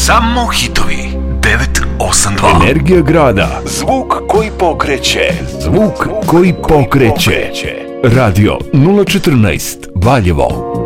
Samo hitovi 982. Energija grada. Zvuk koji pokreće. Zvuk koji pokreće. Radio 014 Valjevo.